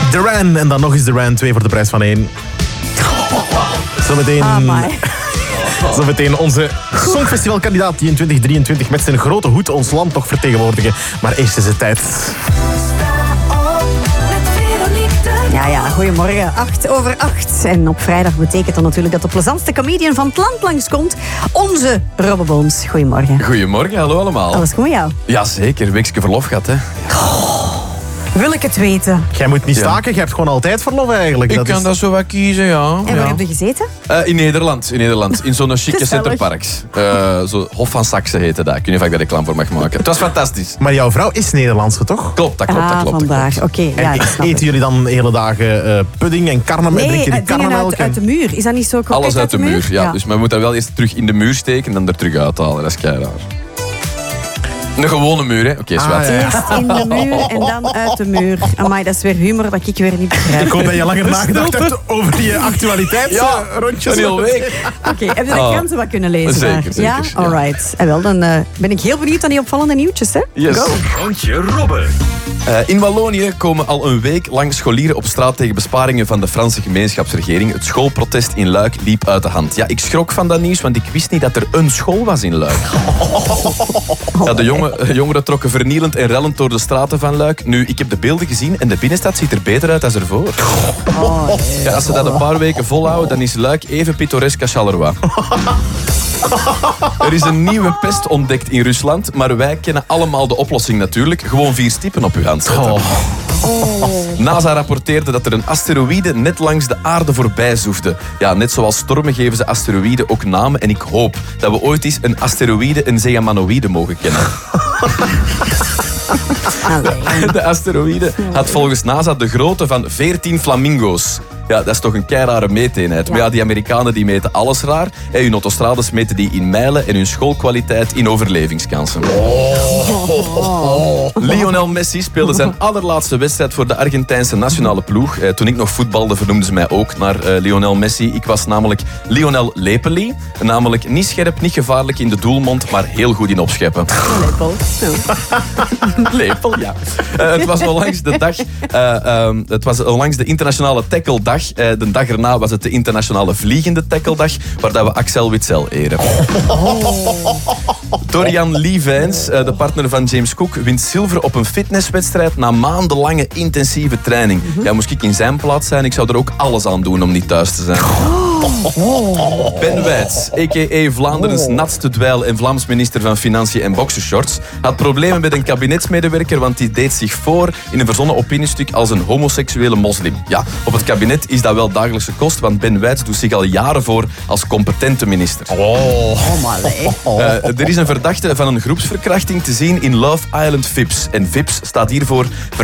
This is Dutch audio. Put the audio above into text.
Duran en dan nog eens Duran, 2 voor de prijs van 1. Zometeen onze Songfestivalkandidaat die in 2023 met zijn grote hoed ons land toch vertegenwoordigen. Maar eerst is het tijd. Ja, goedemorgen. 8:08. En op vrijdag betekent dat natuurlijk dat de plezantste comedian van het land langskomt. Onze Robbe Boons. Goedemorgen. Goedemorgen, hallo allemaal. Alles goed met jou? Jazeker, weekje verlof gehad, hè. Wil ik het weten? Jij moet niet staken, je hebt gewoon altijd verlof eigenlijk. Ik kan dat zo wat kiezen, ja. En waar heb je gezeten? In Nederland. In zo'n chique Gezellig. Centerparks. Zo Hof van Saxe heette dat. Ik weet niet of ik daar reclame voor mag maken. Het was fantastisch. Maar jouw vrouw is Nederlandse, toch? Klopt, dat klopt. Vandaag. Oké, ja, dat snap Eten ik. jullie dan hele dagen pudding en karnemelk? Nee, drinken die dingen karnemelk? uit de muur. Is dat niet zo kroket Alles uit de muur, ja. Dus we moeten dat wel eerst terug in de muur steken en dan er terug uithalen. Dat is keiraar. Een gewone muur, hè. Oké, zwart. ja. Eerst in de muur en dan uit de muur. Amai, dat is weer humor dat ik weer niet begrijp. Ik hoop dat je langer nagedacht hebt over die actualiteitsrondjes. Een hele week. Oké, heb je de kranten wat kunnen lezen? Zeker, Ja? ja. Alright. En wel, dan ben ik heel benieuwd aan die opvallende nieuwtjes, hè? Yes. Go. Rondje Robbe. In Wallonië komen al een week lang scholieren op straat tegen besparingen van de Franse gemeenschapsregering. Het schoolprotest in Luik liep uit de hand. Ja, ik schrok van dat nieuws, want ik wist niet dat er een school was in Luik. Ja, de jongeren trokken vernielend en rellend door de straten van Luik. Nu, ik heb de beelden gezien en de binnenstad ziet er beter uit dan ervoor. Ja, als ze dat een paar weken volhouden, dan is Luik even pittoresk als Charleroi. Er is een nieuwe pest ontdekt in Rusland, maar wij kennen allemaal de oplossing natuurlijk. Gewoon 4 stippen op uw hand zetten. NASA rapporteerde dat er een asteroïde net langs de aarde voorbij zoefde. Ja, net zoals stormen geven ze asteroïden ook namen en ik hoop dat we ooit eens een asteroïde een zeamanoïde mogen kennen. De asteroïde had volgens NASA de grootte van 14 flamingo's. Ja, dat is toch een keirare meeteenheid. Maar ja, die Amerikanen die meten alles raar. En hun autostrades meten die in mijlen en hun schoolkwaliteit in overlevingskansen. Lionel Messi speelde zijn allerlaatste wedstrijd voor de Argentijnse nationale ploeg. Toen ik nog voetbalde vernoemden ze mij ook naar Lionel Messi. Ik was namelijk Lionel Lepeli. Namelijk niet scherp, niet gevaarlijk in de doelmond, maar heel goed in opscheppen. Lepel. Lepel, ja. Het was onlangs de dag. Het was onlangs de internationale tackledag. De dag erna was het de internationale vliegende tackledag, waar dat we Axel Witsel eren. Dorian Leevens, de partner van James Cook, wint zilver op een fitnesswedstrijd na maandenlange intensieve training. Ja, moest ik in zijn plaats zijn, ik zou er ook alles aan doen om niet thuis te zijn. Ben Wijts, a.k.a. Vlaanderens natste dweil en Vlaams minister van Financiën en boxershorts, had problemen met een kabinetsmedewerker, want die deed zich voor in een verzonnen opiniestuk als een homoseksuele moslim. Ja, op het kabinet is dat wel dagelijkse kost, want Ben Wijts doet zich al jaren voor als competente minister. Er is een verdachte van een groepsverkrachting te zien in Love Island Vips. En Vips staat hiervoor